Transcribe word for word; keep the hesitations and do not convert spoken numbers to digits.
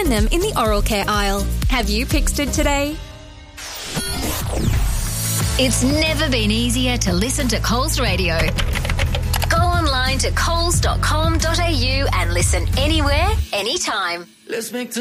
find them in the oral care aisle. Have you Pixted today? It's never been easier to listen to Coles Radio. Go online to coles dot com dot a u and listen anywhere, anytime. Let's make